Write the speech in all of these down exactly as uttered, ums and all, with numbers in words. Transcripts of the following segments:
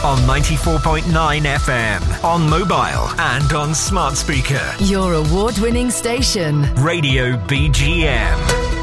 on ninety-four point nine F M, on mobile and on smart speaker. Your award-winning station. Radio B G M.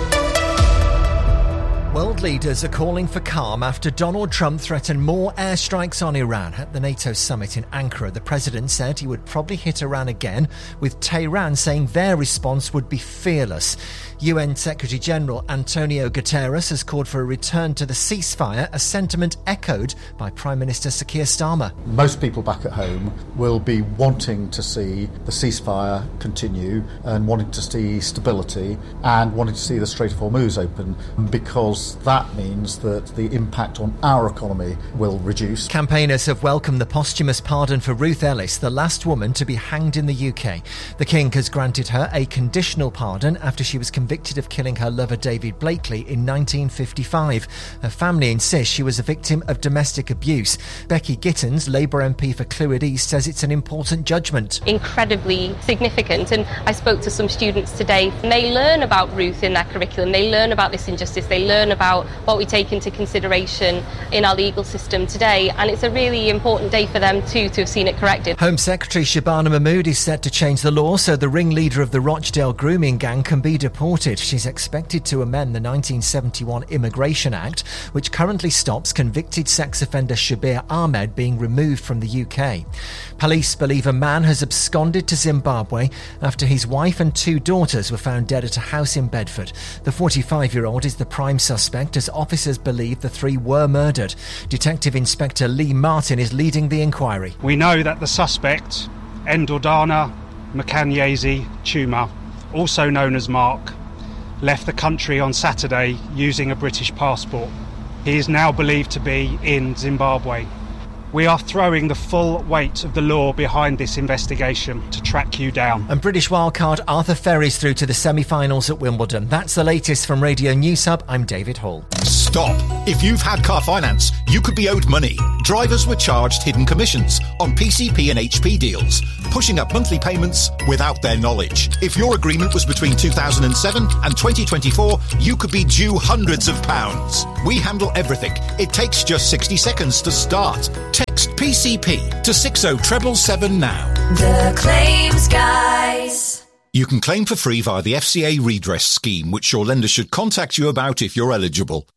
World leaders are calling for calm after Donald Trump threatened more airstrikes on Iran. At the NATO summit in Ankara, the president said he would probably hit Iran again, with Tehran saying their response would be fearless. U N Secretary-General Antonio Guterres has called for a return to the ceasefire, a sentiment echoed by Prime Minister Sir Keir Starmer. Most people back at home will be wanting to see the ceasefire continue and wanting to see stability and wanting to see the Strait of Hormuz open, because that means that the impact on our economy will reduce. Campaigners have welcomed the posthumous pardon for Ruth Ellis, the last woman to be hanged in the U K. The King has granted her a conditional pardon after she was convicted of killing her lover David Blakely in nineteen fifty-five. Her family insists she was a victim of domestic abuse. Becky Gittins, Labour M P for Clwyd East, says it's an important judgment. Incredibly significant, and I spoke to some students today and they learn about Ruth in their curriculum, they learn about this injustice, they learn about what we take into consideration in our legal system today, and it's a really important day for them too to have seen it corrected. Home Secretary Shabana Mahmood is set to change the law so the ringleader of the Rochdale grooming gang can be deported. She's expected to amend the nineteen seventy-one Immigration Act, which currently stops convicted sex offender Shabir Ahmed being removed from the U K. Police believe a man has absconded to Zimbabwe after his wife and two daughters were found dead at a house in Bedford. The forty-five-year-old is the prime suspect, as officers believe the three were murdered. Detective Inspector Lee Martin is leading the inquiry. We know that the suspect, Endordana Mkanyezi Chuma, also known as Mark, left the country on Saturday using a British passport. He is now believed to be in Zimbabwe. We are throwing the full weight of the law behind this investigation to track you down. And British wildcard Arthur Ferry's through to the semi-finals at Wimbledon. That's the latest from Radio News Hub. I'm David Hall. Stop. If you've had car finance, you could be owed money. Drivers were charged hidden commissions on P C P and H P deals, pushing up monthly payments without their knowledge. If your agreement was between two thousand seven and twenty twenty-four, you could be due hundreds of pounds. We handle everything. It takes just sixty seconds to start. Text P C P to six oh seven seven now. The Claims Guys. You can claim for free via the F C A redress scheme, which your lender should contact you about if you're eligible.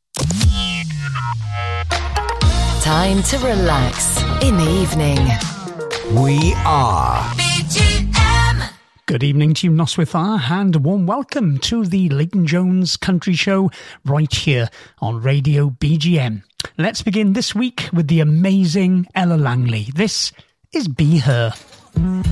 Time to relax in the evening. We are B G M. Good evening to you, Noswithar, and a warm welcome to the Leighton Jones Country Show right here on Radio B G M. Let's begin this week with the amazing Ella Langley. This is Be Her.